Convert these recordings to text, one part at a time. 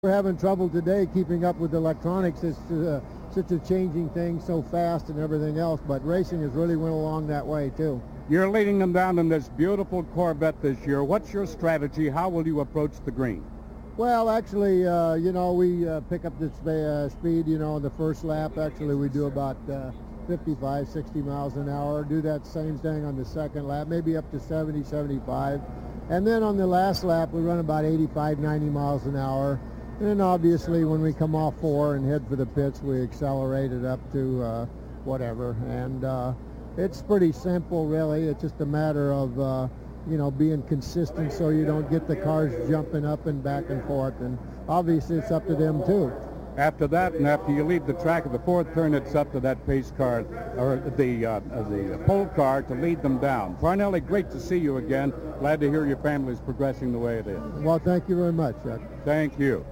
We're having trouble today keeping up with electronics. It's such a changing thing so fast and everything else, but racing has really went along that way too. You're leading them down in this beautiful Corvette this year. What's your strategy? How will you approach the green? Well, actually, we pick up the speed, in the first lap. Actually, we do about 55, 60 miles an hour. Do that same thing on the second lap, maybe up to 70, 75. And then on the last lap, we run about 85, 90 miles an hour. And then obviously when we come off 4 and head for the pits, we accelerate it up to whatever. And it's pretty simple, really. It's just a matter of, being consistent so you don't get the cars jumping up and back and forth. And obviously it's up to them, too. After that, and after you leave the track at the fourth turn, it's up to that pace car, or the pole car, to lead them down. Parnelli, great to see you again. Glad to hear your family's progressing the way it is. Well, thank you very much, Chuck. Thank you.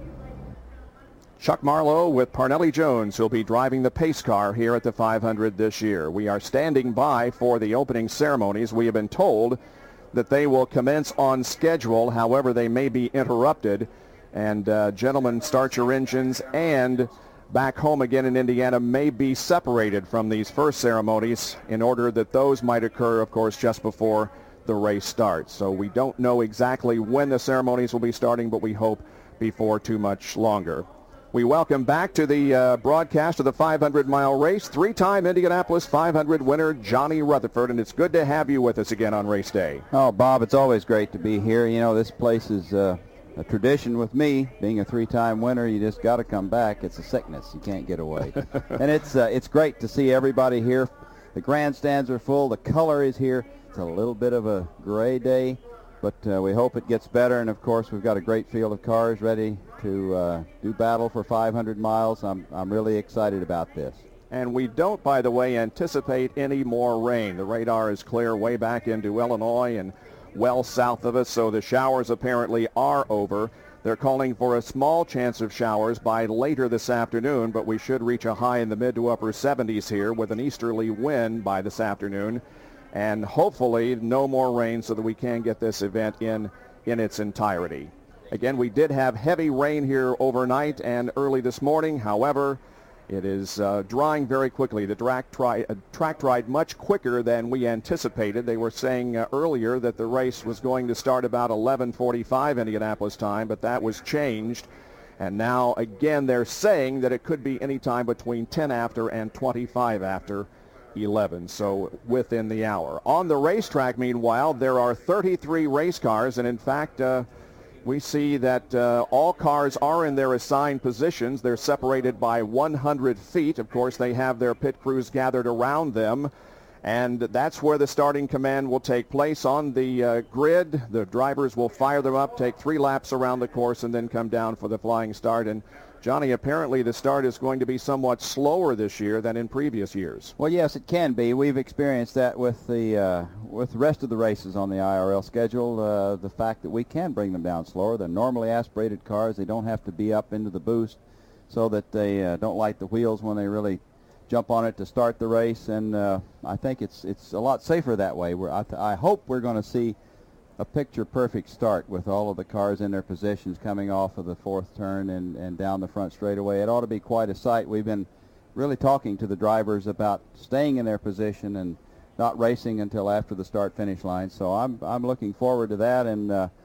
Chuck Marlowe with Parnelli Jones, who'll be driving the pace car here at the 500 this year. We are standing by for the opening ceremonies. We have been told that they will commence on schedule. However, they may be interrupted. And gentlemen, start your engines, and back home again in Indiana may be separated from these first ceremonies in order that those might occur, of course, just before the race starts. So we don't know exactly when the ceremonies will be starting, but we hope before too much longer. We welcome back to the broadcast of the 500-mile race, three-time Indianapolis 500 winner Johnny Rutherford, and it's good to have you with us again on race day. Oh, Bob, it's always great to be here. You know, this place is a tradition with me. Being a three-time winner, you just got to come back. It's a sickness. You can't get away. And it's great to see everybody here. The grandstands are full. The color is here. It's a little bit of a gray day, but we hope it gets better. And, of course, we've got a great field of cars ready to do battle for 500 miles. I'm really excited about this. And we don't, by the way, anticipate any more rain. The radar is clear way back into Illinois and well south of us, so the showers apparently are over. They're calling for a small chance of showers by later this afternoon, but we should reach a high in the mid to upper 70s here with an easterly wind by this afternoon, and hopefully no more rain so that we can get this event in its entirety. Again, we did have heavy rain here overnight and early this morning. However, it is drying very quickly. The track dried much quicker than we anticipated. They were saying earlier that the race was going to start about 11:45 Indianapolis time, but that was changed. And now, again, they're saying that it could be any time between 10 after and 25 after 11, so within the hour. On the racetrack, meanwhile, there are 33 race cars, and in fact, we see that all cars are in their assigned positions. They're separated by 100 feet. Of course, they have their pit crews gathered around them, and that's where the starting command will take place on the grid. The drivers will fire them up, take 3 laps around the course, and then come down for the flying start. And Johnny, apparently the start is going to be somewhat slower this year than in previous years. Well, yes, it can be. We've experienced that with the rest of the races on the IRL schedule. The fact that we can bring them down slower. They're normally aspirated cars. They don't have to be up into the boost so that they don't light the wheels when they really jump on it to start the race. And I think it's a lot safer that way. I hope we're going to see a picture-perfect start with all of the cars in their positions coming off of the fourth turn and down the front straightaway. It ought to be quite a sight. We've been really talking to the drivers about staying in their position and not racing until after the start-finish line. So I'm looking forward to that, and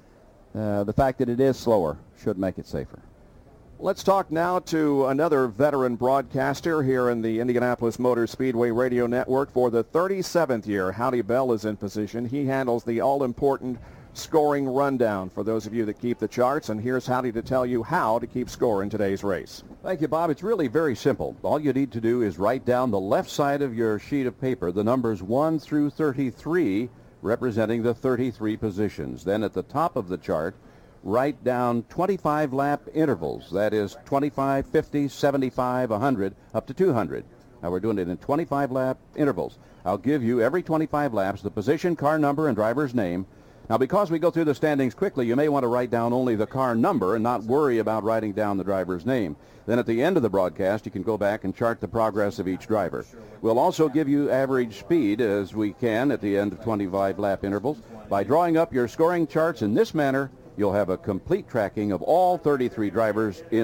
the fact that it is slower should make it safer. Let's talk now to another veteran broadcaster here in the Indianapolis Motor Speedway Radio Network. For the 37th year, Howdy Bell is in position. He handles the all-important scoring rundown for those of you that keep the charts, and here's Howdy to tell you how to keep score in today's race. Thank you, Bob. It's really very simple. All you need to do is write down the left side of your sheet of paper the numbers 1 through 33, representing the 33 positions. Then at the top of the chart, write down 25-lap intervals. That is 25, 50, 75, 100, up to 200. Now we're doing it in 25-lap intervals. I'll give you every 25 laps the position, car number, and driver's name. Now, because we go through the standings quickly, you may want to write down only the car number and not worry about writing down the driver's name. Then at the end of the broadcast, you can go back and chart the progress of each driver. We'll also give you average speed, as we can at the end of 25-lap intervals. By drawing up your scoring charts in this manner, You'll have a complete tracking of all 33 drivers in